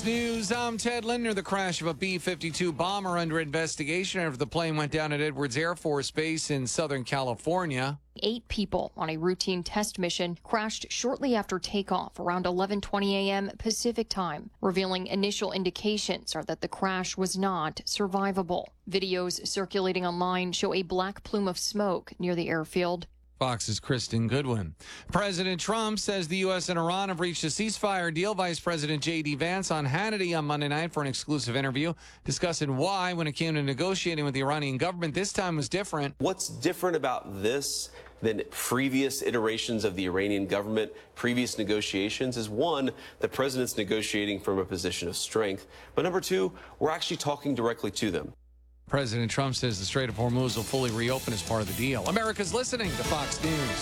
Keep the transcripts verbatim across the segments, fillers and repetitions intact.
News, I'm Ted Lindner. The crash of a B fifty-two bomber under investigation after the plane went down at Edwards Air Force Base in Southern California. Eight people on a routine test mission crashed shortly after takeoff around eleven twenty a.m. Pacific time, revealing initial indications are that the crash was not survivable. Videos circulating online show a black plume of smoke near the airfield. Fox's Kristen Goodwin. President Trump says the U S and Iran have reached a ceasefire deal. Vice President J D. Vance on Hannity on Monday night for an exclusive interview discussing why, when it came to negotiating with the Iranian government, this time was different. What's different about this than previous iterations of the Iranian government, previous negotiations, is one, the president's negotiating from a position of strength, but number two, we're actually talking directly to them. President Trump says the Strait of Hormuz will fully reopen as part of the deal. America's listening to Fox News.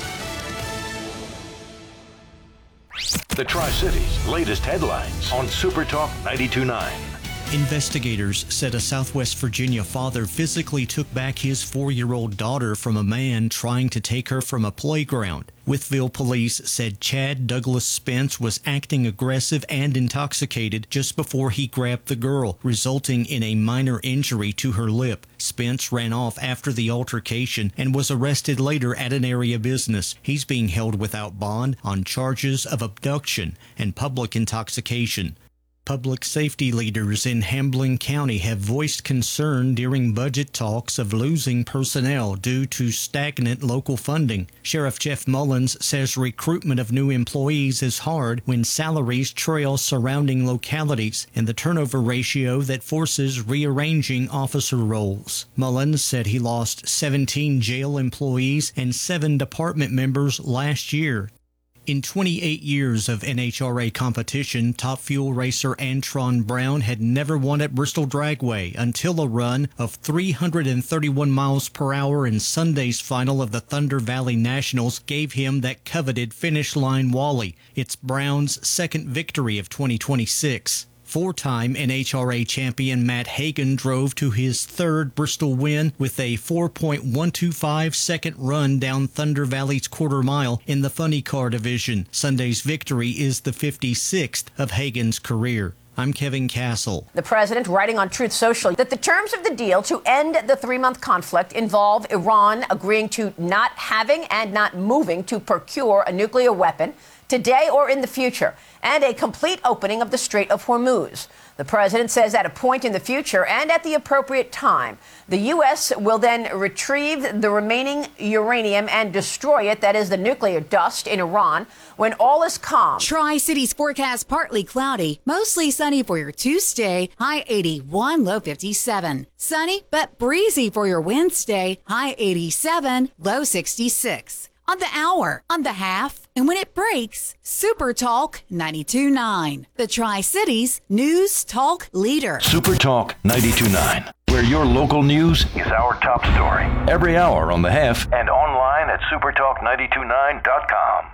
The Tri-Cities' latest headlines on Super Talk ninety-two point nine. Investigators said a Southwest Virginia father physically took back his four-year-old daughter from a man trying to take her from a playground. Wytheville police said Chad Douglas Spence was acting aggressive and intoxicated just before he grabbed the girl, resulting in a minor injury to her lip. Spence ran off after the altercation and was arrested later at an area business. He's being held without bond on charges of abduction and public intoxication. Public safety leaders in Hamblen County have voiced concern during budget talks of losing personnel due to stagnant local funding. Sheriff Jeff Mullins says recruitment of new employees is hard when salaries trail surrounding localities and the turnover ratio that forces rearranging officer roles. Mullins said he lost seventeen jail employees and seven department members last year. In twenty-eight years of N H R A competition, top fuel racer Antron Brown had never won at Bristol Dragway until a run of three hundred thirty-one miles per hour in Sunday's final of the Thunder Valley Nationals gave him that coveted finish line wally. It's Brown's second victory of twenty twenty-six. Four-time N H R A champion Matt Hagan drove to his third Bristol win with a four point one two five second run down Thunder Valley's quarter mile in the funny car division. Sunday's victory is the fifty-sixth of Hagan's career. I'm Kevin Castle. The president writing on Truth Social that the terms of the deal to end the three-month conflict involve Iran agreeing to not having and not moving to procure a nuclear weapon today or in the future, and a complete opening of the Strait of Hormuz. The president says at a point in the future and at the appropriate time, the U S will then retrieve the remaining uranium and destroy it, that is the nuclear dust, in Iran when all is calm. Tri-Cities forecast partly cloudy, mostly sunny for your Tuesday, high eighty-one, low fifty-seven. Sunny but breezy for your Wednesday, high eighty-seven, low sixty-six. On the hour, on the half, and when it breaks, Super Talk ninety-two point nine, the Tri-Cities News Talk leader. Super Talk ninety-two point nine, where your local news is our top story. Every hour on the half and online at super talk nine two nine dot com.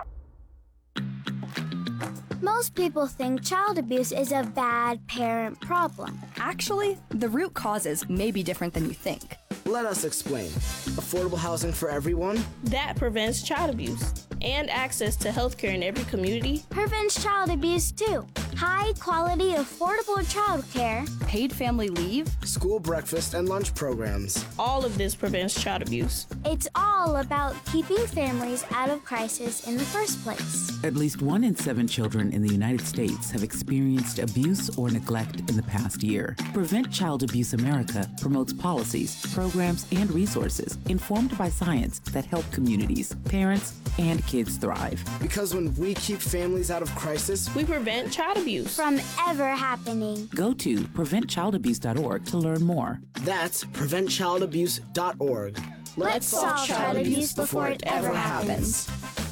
Most people think child abuse is a bad parent problem. Actually, the root causes may be different than you think. Let us explain. Affordable housing for everyone? That prevents child abuse. And access to health care in every community. Prevents child abuse too. High quality, affordable child care. Paid family leave. School breakfast and lunch programs. All of this prevents child abuse. It's all about keeping families out of crisis in the first place. At least one in seven children in the United States have experienced abuse or neglect in the past year. Prevent Child Abuse America promotes policies, programs, and resources informed by science that help communities, parents, and kids thrive. Because when we keep families out of crisis, we prevent child abuse from ever happening. Go to prevent child abuse dot org to learn more. That's prevent child abuse dot org. Let's, Let's solve child abuse before it ever happens.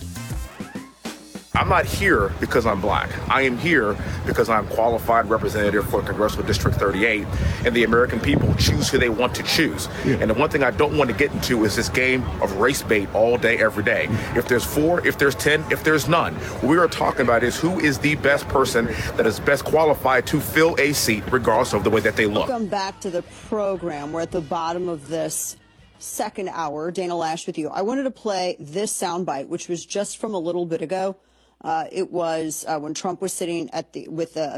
I'm not here because I'm black. I am here because I'm qualified representative for Congressional District thirty-eight, and the American people choose who they want to choose. Yeah. And the one thing I don't want to get into is this game of race bait all day, every day. If there's four, if there's ten, if there's none, what we are talking about is who is the best person that is best qualified to fill a seat, regardless of the way that they look. Welcome back to the program. We're at the bottom of this second hour. Dana Loesch with you. I wanted to play this soundbite, which was just from a little bit ago. Uh, it was uh, when Trump was sitting at the with the